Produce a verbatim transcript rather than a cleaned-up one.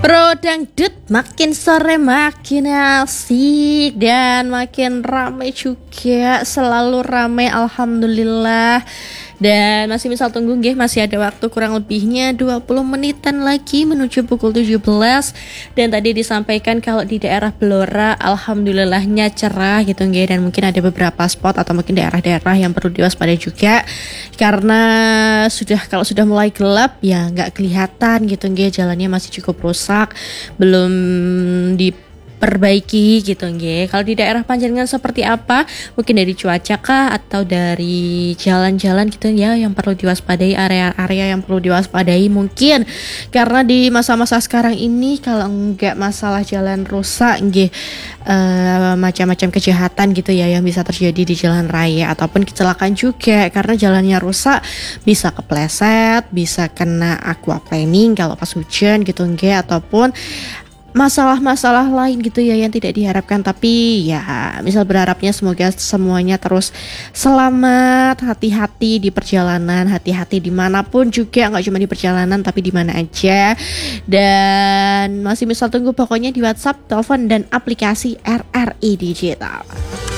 Pro Dangdut makin sore makin asik dan makin ramai juga, selalu ramai alhamdulillah. Dan masih misal tunggu nggih, masih ada waktu kurang lebihnya dua puluh menitan lagi menuju pukul tujuh belas. Dan tadi disampaikan kalau di daerah Blora alhamdulillahnya cerah gitu nggih, dan mungkin ada beberapa spot atau mungkin daerah-daerah yang perlu diwaspadai juga karena sudah kalau sudah mulai gelap ya nggak kelihatan gitu nggih, jalannya masih cukup rusak, belum diperbaiki gitu nggih. Kalau di daerah Panjenengan seperti apa? Mungkin dari cuaca kah atau dari jalan-jalan gitu ya yang perlu diwaspadai, area-area yang perlu diwaspadai mungkin karena di masa-masa sekarang ini kalau enggak masalah jalan rusak nggih, uh, macam-macam kejahatan gitu ya yang bisa terjadi di jalan raya ataupun kecelakaan juga karena jalannya rusak, bisa kepleset, bisa kena aquaplaning kalau pas hujan gitu nggih, ataupun masalah-masalah lain gitu ya yang tidak diharapkan. Tapi ya misal berharapnya semoga semuanya terus selamat, hati-hati di perjalanan, hati-hati dimanapun juga, nggak cuma di perjalanan tapi di mana aja. Dan masih misal tunggu pokoknya di WhatsApp, telepon dan aplikasi R R I Digital.